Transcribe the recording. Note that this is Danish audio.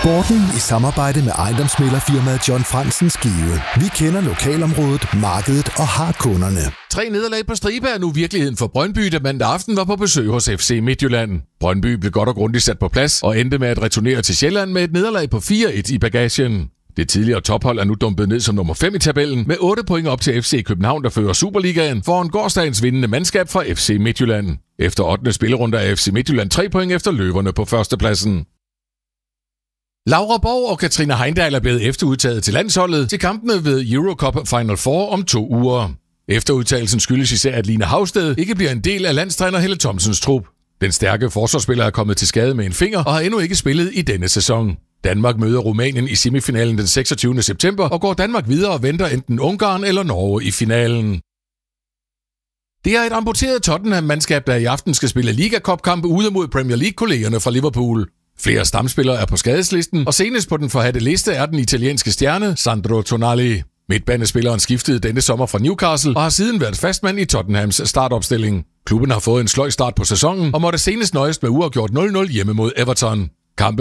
Sporten i samarbejde med ejendomsmæglerfirmaet John Fransen Skive. Vi kender lokalområdet, markedet og har kunderne. 3 nederlag på stribe er nu virkeligheden for Brøndby, der mandag aften var på besøg hos FC Midtjylland. Brøndby blev godt og grundigt sat på plads og endte med at returnere til Sjælland med et nederlag på 4-1 i bagagen. Det tidligere tophold er nu dumpet ned som nummer 5 i tabellen med 8 point op til FC København, der fører Superligaen foran gårsdagens vindende mandskab fra FC Midtjylland. Efter 8. spillerunde er FC Midtjylland 3 point efter løverne på førstepladsen. Laura Borg og Katrine Heindal er blevet efterudtaget til landsholdet til kampene ved Eurocup Final Four om 2 uger. Efterudtagelsen skyldes især, at Line Havsted ikke bliver en del af landstræner Helle Thomsens trup. Den stærke forsvarsspiller er kommet til skade med en finger og har endnu ikke spillet i denne sæson. Danmark møder Rumænien i semifinalen den 26. september, og går Danmark videre og venter enten Ungarn eller Norge i finalen. Det er et amputeret Tottenham-mandskab, der i aften skal spille Liga Cup-kampe ude mod Premier League-kollegerne fra Liverpool. Flere stamspillere er på skadeslisten, og senest på den forhadte liste er den italienske stjerne Sandro Tonali. Midtbanespilleren skiftede denne sommer fra Newcastle og har siden været fastmand i Tottenhams startopstilling. Klubben har fået en sløj start på sæsonen og måtte senest nøjes med uafgjort 0-0 hjemme mod Everton. Kampen